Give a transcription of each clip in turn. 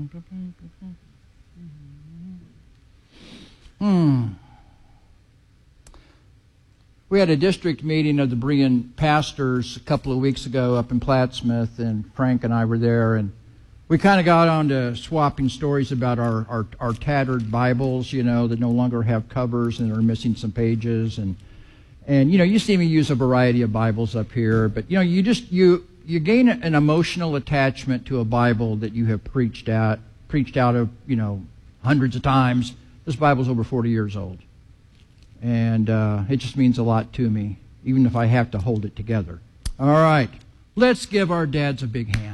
We had a district meeting of the Berean pastors a couple of weeks ago up in Plattsmouth, and Frank and I were there, and we kind of got on to swapping stories about our tattered Bibles, that no longer have covers and are missing some pages, and you see me use a variety of Bibles up here, but you gain an emotional attachment to a Bible that you have preached out of hundreds of times. This Bible's over 40 years old, and it just means a lot to me, even if I have to hold it together. All right, let's give our dads a big hand.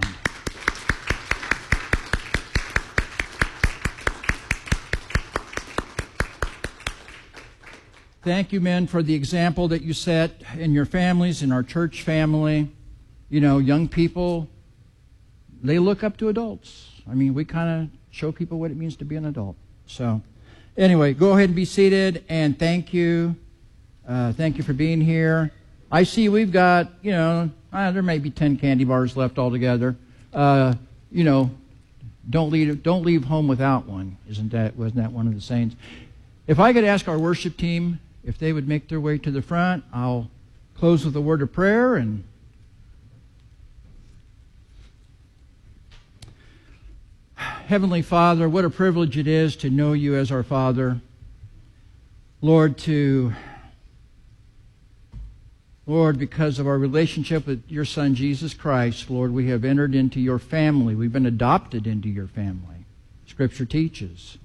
Thank you, men, for the example that you set in your families, in our church family. Young people, they look up to adults. We kind of show people what it means to be an adult. So, anyway, go ahead and be seated, and thank you. Thank you for being here. I see we've got, there may be 10 candy bars left altogether. Don't leave home without one. Wasn't that one of the sayings? If I could ask our worship team if they would make their way to the front, I'll close with a word of prayer. And Heavenly Father, what a privilege it is to know you as our Father. Lord, because of our relationship with your Son, Jesus Christ, Lord, we have entered into your family. We've been adopted into your family. Scripture teaches.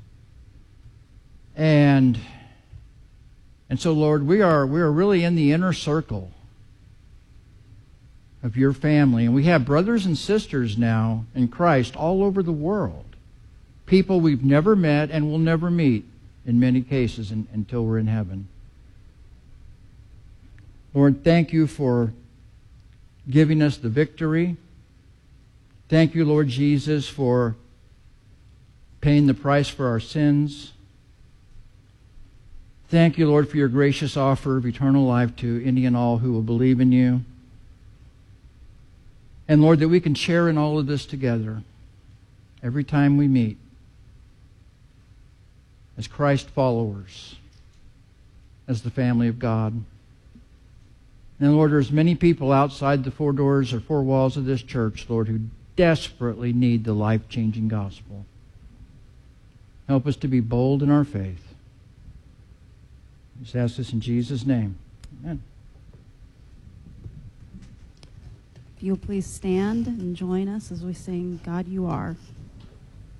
And so, Lord, we are really in the inner circle of your family. And we have brothers and sisters now in Christ all over the world. People we've never met and will never meet in many cases until we're in heaven. Lord, thank you for giving us the victory. Thank you, Lord Jesus, for paying the price for our sins. Thank you, Lord, for your gracious offer of eternal life to any and all who will believe in you. And Lord, that we can share in all of this together every time we meet as Christ followers, as the family of God. And Lord, there's many people outside the four doors or four walls of this church, Lord, who desperately need the life-changing gospel. Help us to be bold in our faith. I just ask this in Jesus' name. Amen. If you'll please stand and join us as we sing, God You Are.